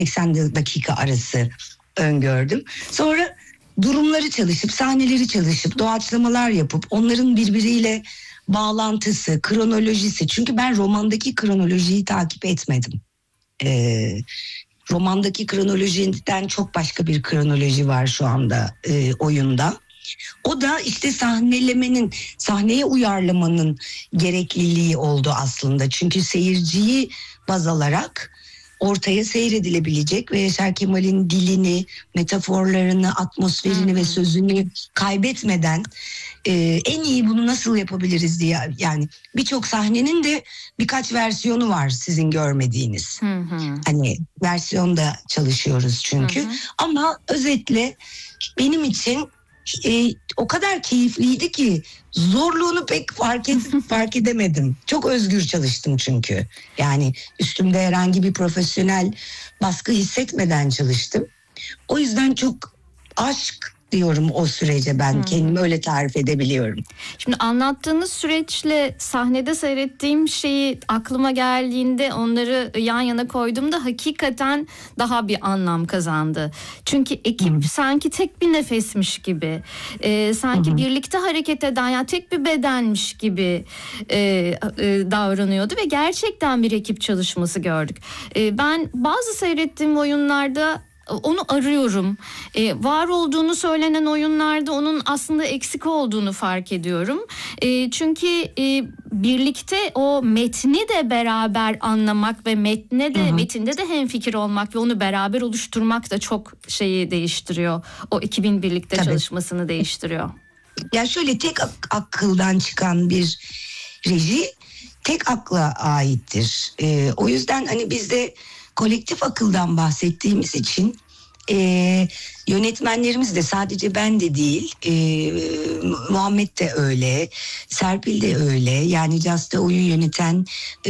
80 dakika arası öngördüm. Sonra durumları çalışıp, sahneleri çalışıp, doğaçlamalar yapıp onların birbiriyle bağlantısı, kronolojisi. Çünkü ben romandaki kronolojiyi takip etmedim. Romandaki kronolojiden çok başka bir kronoloji var şu anda oyunda. O da işte sahnelemenin, sahneye uyarlamanın gerekliliği oldu aslında. Çünkü seyirciyi baz alarak ortaya seyredilebilecek ve Yaşar Kemal'in dilini, metaforlarını, atmosferini ve sözünü kaybetmeden en iyi bunu nasıl yapabiliriz diye, yani birçok sahnenin de birkaç versiyonu var sizin görmediğiniz. Hani versiyonda çalışıyoruz çünkü. Ama özetle benim için o kadar keyifliydi ki zorluğunu pek fark edemedim. Çok özgür çalıştım çünkü. Yani üstümde herhangi bir profesyonel baskı hissetmeden çalıştım. O yüzden çok aşk diyorum o sürece, ben kendimi öyle tarif edebiliyorum. Şimdi anlattığınız süreçle sahnede seyrettiğim şeyi aklıma geldiğinde, onları yan yana koyduğumda hakikaten daha bir anlam kazandı. Çünkü ekip sanki tek bir nefesmiş gibi, sanki birlikte hareket eden, yani tek bir bedenmiş gibi davranıyordu ve gerçekten bir ekip çalışması gördük. Ben bazı seyrettiğim oyunlarda onu arıyorum. Var olduğunu söylenen oyunlarda onun aslında eksik olduğunu fark ediyorum. Çünkü birlikte o metni de beraber anlamak ve metinde de hemfikir olmak ve onu beraber oluşturmak da çok şeyi değiştiriyor. O ekibin birlikte çalışmasını değiştiriyor. Ya şöyle, tek akıldan çıkan bir reji tek akla aittir. O yüzden hani bizde kolektif akıldan bahsettiğimiz için yönetmenlerimiz de, sadece ben de değil, Muhammed de öyle, Serpil de öyle, yani Just'ta oyun yöneten,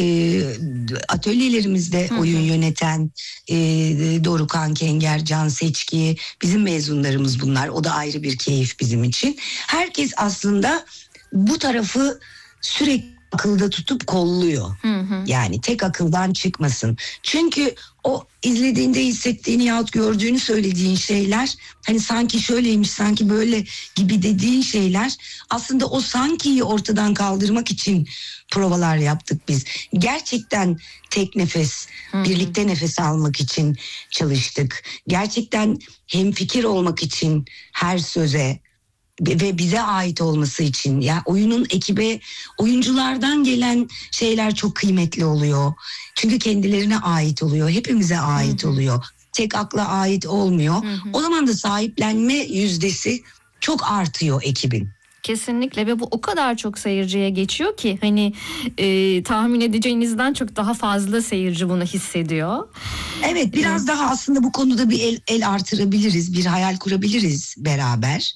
atölyelerimizde oyun yöneten Dorukhan Kenger, Can Seçki, bizim mezunlarımız bunlar. O da ayrı bir keyif bizim için. Herkes aslında bu tarafı sürekli akılda tutup kolluyor. Yani tek akıldan çıkmasın. Çünkü o izlediğinde hissettiğini yahut gördüğünü söylediğin şeyler, hani sanki şöyleymiş, sanki böyle gibi dediğin şeyler, aslında o sankiyi ortadan kaldırmak için provalar yaptık biz. Gerçekten tek nefes, birlikte nefes almak için çalıştık. Gerçekten hemfikir olmak için her söze ve bize ait olması için, ya oyunun ekibe, oyunculardan gelen şeyler çok kıymetli oluyor. Çünkü kendilerine ait oluyor, hepimize ait oluyor. Tek akla ait olmuyor. O zaman da sahiplenme yüzdesi çok artıyor ekibin. Kesinlikle, ve bu o kadar çok seyirciye geçiyor ki hani tahmin edeceğinizden çok daha fazla seyirci bunu hissediyor. Evet, biraz daha aslında bu konuda bir el artırabiliriz, bir hayal kurabiliriz beraber.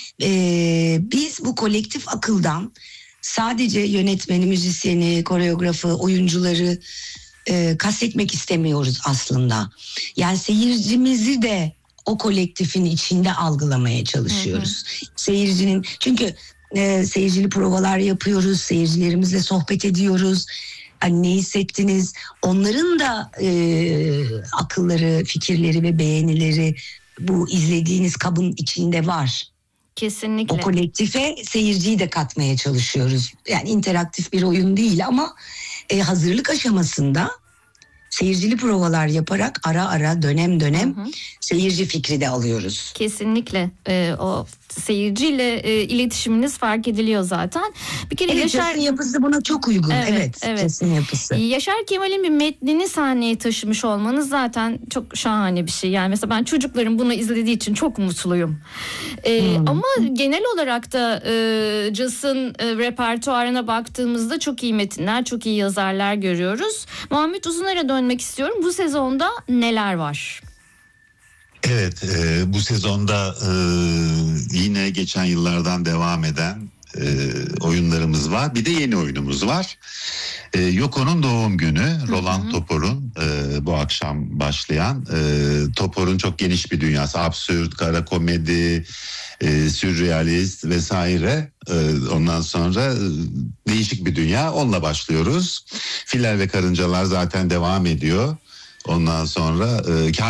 Biz bu kolektif akıldan sadece yönetmeni, müzisyeni, koreografı, oyuncuları kastetmek istemiyoruz aslında. Yani seyircimizi de o kolektifin içinde algılamaya çalışıyoruz. Seyircinin, çünkü seyircili provalar yapıyoruz, seyircilerimizle sohbet ediyoruz. Hani ne hissettiniz? Onların da akılları, fikirleri ve beğenileri bu izlediğiniz kabın içinde var. Kesinlikle. O kolektife seyirciyi de katmaya çalışıyoruz. Yani interaktif bir oyun değil ama hazırlık aşamasında seyircili provalar yaparak ara ara, dönem dönem seyirci fikri de alıyoruz. Kesinlikle. O seyirciyle iletişiminiz fark ediliyor zaten. Bir kere evet, Yaşar yapısı buna çok uygun. Evet. Kesin yapısı. Yaşar Kemal'in bir metnini sahneye taşımış olmanız zaten çok şahane bir şey. Yani mesela ben çocuklarım bunu izlediği için çok mutluyum. Ama genel olarak da Caz'ın repertuarına baktığımızda çok iyi metinler, çok iyi yazarlar görüyoruz. Muhammed Uzuner'e dönmek istiyorum. Bu sezonda neler var? Evet, bu sezonda yine geçen yıllardan devam eden oyunlarımız var. Bir de yeni oyunumuz var. Yoko'nun doğum günü, Roland Topor'un bu akşam başlayan. Topor'un çok geniş bir dünyası, absürt, kara komedi, sürrealist vesaire. Ondan sonra değişik bir dünya, onunla başlıyoruz. Filler ve Karıncalar zaten devam ediyor. Ondan sonra